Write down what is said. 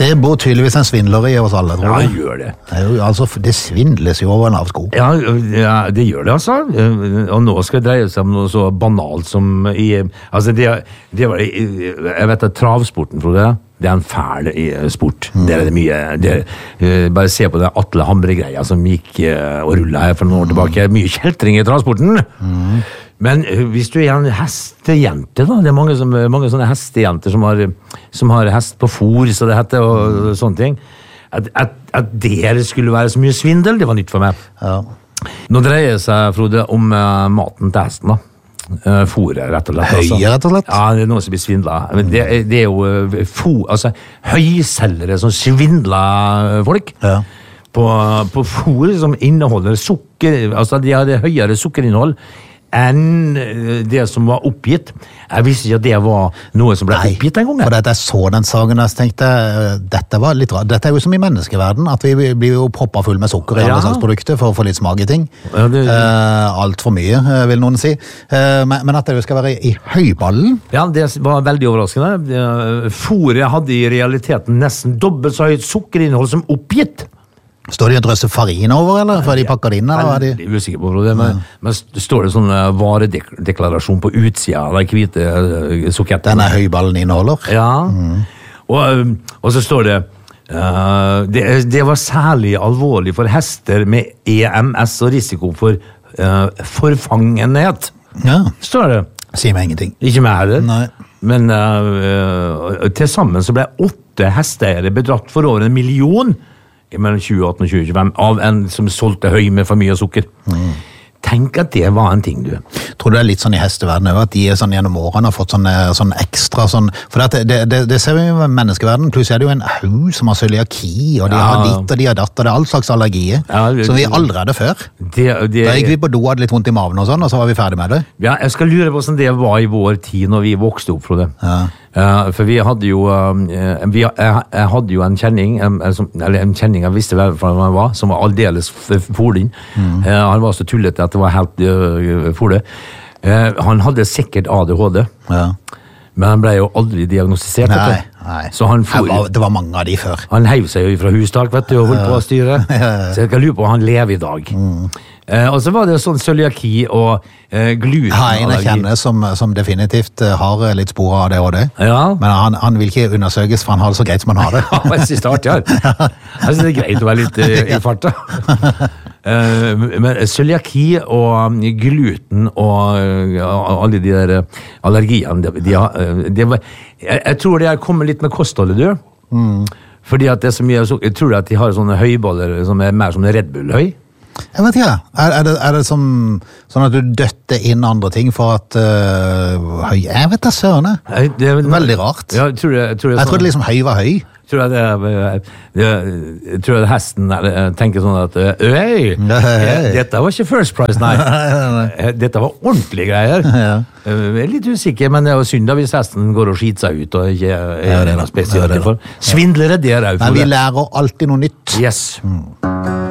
Det bor tydeligvis en svindler i oss alle, tror jeg. Ja, det gjør det. Det svindles jo over en lav sko. Ja, det gjør det, altså. Og nå skal det dreie seg om noe så banalt som altså, jeg vet at travsporten, Frode, det en fæl sport. Det det mye. Bare se på den Atle Hamre-greia som gikk og rullet her for noen år tilbake. Mye kjeltring i travsporten. Men hvis du en hestejente, da, det mange sånne hestejenter som har hest på fôr, så det heter, og sånne ting, at det skulle være så mye svindel, det var nytt for meg. Ja. Nå dreier det seg, Frode, om maten til hesten, da. Fôret, rett og slett. Høye, rett og slett? Ja, det noe som blir svindlet. Men det jo høyselgere som svindler folk. Ja. På fôr som inneholder sukker, altså de har det høyere sukkerinnhold enn det som var oppgitt. Jeg visste ikke at det var noe som ble oppgitt en gang. For jeg så den saken, jeg tenkte, dette var litt rart. Dette jo som i menneskeverden, at vi blir jo proppet full med sukker i alle slags produkter for å få litt smak i ting. Ja, alt for mye, vil noen si. Men at det skal være i høyballen? Ja, det var veldig overraskende. Fôret hadde i realiteten nesten dobbelt så høyt sukkerinnhold som oppgitt. Står de og drøsser farin over, eller? Før de pakker det inn, eller? Jeg er usikker på det, men står det sånn varedeklarasjon på utsida av de hvite sukkettene? Denne høyballen inneholder? Ja, og så står det det var særlig alvorlig for hester med EMS og risiko for forfangenhet. Ja. Står det. Sier meg ingenting. Ikke meg heller. Nei. Men til sammen så ble 8 hesteeiere bedratt for over 1 million mellom 2018 og 2025 av en som solgte høy med for mye sukker. Tenk at det var en ting, du. Tror du det litt sånn i hesteverdenen også, at de sånn gjennom årene har fått sånn ekstra sånn, for det ser vi i menneskeverdenen, plutselig det jo en haug som har cøliaki, og de har ditt og de har datt, og det all slags allergier, som vi aldri hadde før. Da gikk vi på do, hadde litt vondt i maven og sånn, og så var vi ferdig med det. Ja, jeg skal lure på hvordan det var i vår tid når vi vokste opp, Frode. For vi hadde jo jeg hadde jo en kjenning jeg visste vel hva han var, som var aldeles fordinn. Han var så tullete at det var helt forde. Han hadde sikkert ADHD, men han ble jo aldri diagnostisert. Nei. Så det var mange av de før. Han heiv seg jo fra hustak, vet du, og holdt på å styre. Så jeg kan lure på han lever i dag. Og så var det sånn cøliaki og glutenallergi. Jeg kjenner som definitivt har litt spor av det og det. Ja. Men han vil ikke undersøkes, for han har det så greit som han har det. Jeg synes det er artig her. Jeg synes det er greit å være litt i farta. Men cøliaki og gluten og alle de der allergiene, jeg tror det er kommet litt med kostholdet, du. Fordi at det er så mye, jeg tror at de har sånne høyballer som er mer som Red Bull-høy. Jeg vet ikke, er det sånn at du døtter inn andre ting for at høy, jeg vet det, søren. Det er veldig rart. Ja, jeg trodde liksom høy var høy. Jeg tror at hesten tenker sånn at dette var ikke First Price, nei. Dette var ordentlige greier. Jeg er litt usikker, men det er jo synd da hvis hesten går og skiter seg ut og ikke er noe spesielt for. Svindlere, det er jo for det. Men vi lærer alltid noe nytt. Yes.